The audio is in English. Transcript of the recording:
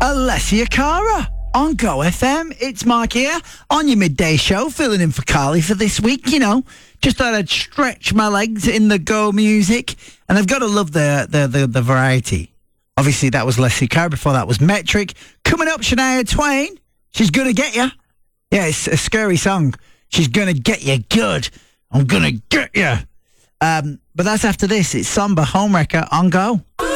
Alessia Cara on Go FM. It's Mark here on your midday show, filling in for Carly for this week. You know, just thought I'd stretch my legs in the Go music, and I've got to love the variety. Obviously, that was Alessia Cara. Before that was Metric. Coming up, Shania Twain. She's gonna get you. Yeah, it's a scary song. She's gonna get you good. I'm gonna get you. But that's after this. It's Somber Homewrecker on Go.